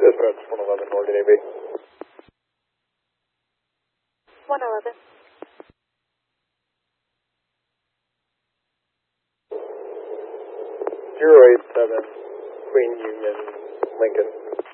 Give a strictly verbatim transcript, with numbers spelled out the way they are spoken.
Dispatch one eleven Morgan A B. one eleven. zero eight seven Queen Union, Lincoln.